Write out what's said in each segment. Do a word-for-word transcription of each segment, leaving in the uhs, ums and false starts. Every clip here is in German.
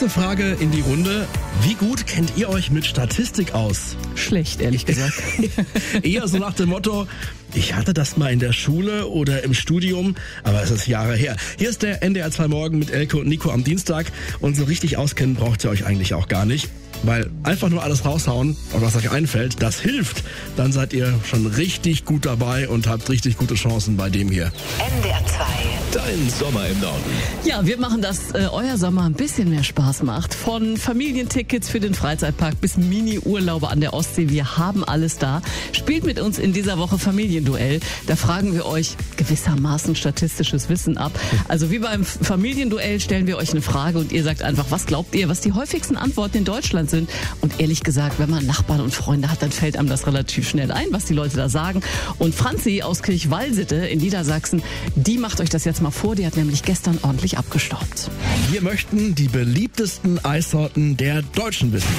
Kurze Frage in die Runde. Wie gut kennt ihr euch mit Statistik aus? Schlecht, ehrlich gesagt. Eher so nach dem Motto, ich hatte das mal in der Schule oder im Studium, aber es ist Jahre her. Hier ist der N D R zwei Morgen mit Elke und Nico am Dienstag. Und so richtig auskennen braucht ihr euch eigentlich auch gar nicht. Weil einfach nur alles raushauen, was euch einfällt, das hilft. Dann seid ihr schon richtig gut dabei und habt richtig gute Chancen bei dem hier. N D R zwei. Dein Sommer im Norden. Ja, wir machen, dass äh, euer Sommer ein bisschen mehr Spaß macht. Von Familientickets für den Freizeitpark bis Mini-Urlaube an der Ostsee. Wir haben alles da. Spielt mit uns in dieser Woche Familienduell. Da fragen wir euch gewissermaßen statistisches Wissen ab. Also wie beim Familienduell stellen wir euch eine Frage und ihr sagt einfach, was glaubt ihr, was die häufigsten Antworten in Deutschland sind? Und ehrlich gesagt, wenn man Nachbarn und Freunde hat, dann fällt einem das relativ schnell ein, was die Leute da sagen. Und Franzi aus Kirchwallsitte in Niedersachsen, die macht euch das jetzt mal vor. Die hat nämlich gestern ordentlich abgestaubt. Wir möchten die beliebtesten Eissorten der Deutschen wissen.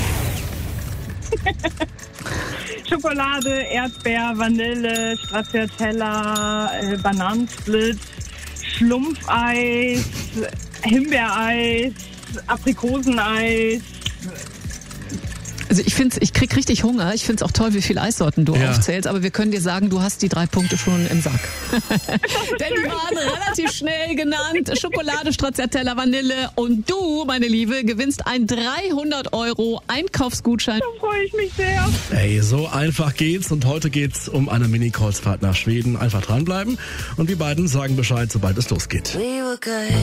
Schokolade, Erdbeer, Vanille, Stracciatella, äh, Bananensplit, Schlumpfeis, Himbeereis, Aprikoseneis. Also ich finde, ich krieg richtig Hunger. Ich finde es auch toll, wie viele Eissorten du Ja. aufzählst. Aber wir können dir sagen, du hast die drei Punkte schon im Sack. Denn die waren relativ schnell genannt. Schokolade, Stracciatella, Vanille. Und du, meine Liebe, gewinnst einen dreihundert Euro Einkaufsgutschein. Da freue ich mich sehr. Ey, so einfach geht's. Und heute geht's um eine Mini-Kreuzfahrt nach Schweden. Einfach dranbleiben. Und wir beiden sagen Bescheid, sobald es losgeht. We were good.